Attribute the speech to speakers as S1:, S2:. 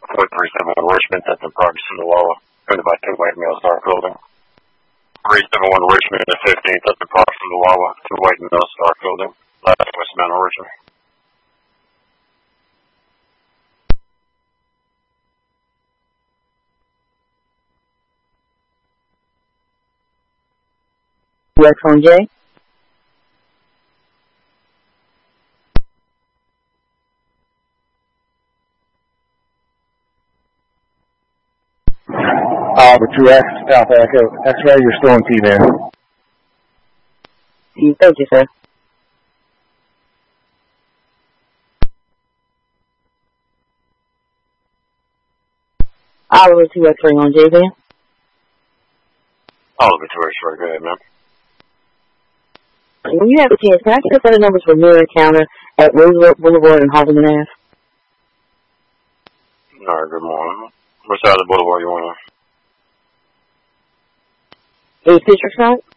S1: 437 Richmond, that's in progress from the Wawa. Owned by 2 white males, dark clothing. 371 Richmond, the 15th, that's in progress from the Wawa. 2 white males, dark clothing. Last westbound on Richmond.
S2: X1J.
S3: Albert 2X, Alpha Echo, X-Ray, you're still on T-Van.
S2: Thank you, sir. Oliver 2 X-Ray on J-Van.
S1: Oliver 2 X-Ray, go ahead, man.
S2: When you have a chance, can I get a set of numbers for mirror encounter at Roosevelt Boulevard and Harlem Ave?
S1: Alright, good morning. What side of the boulevard you want on?
S2: A Fisher Front?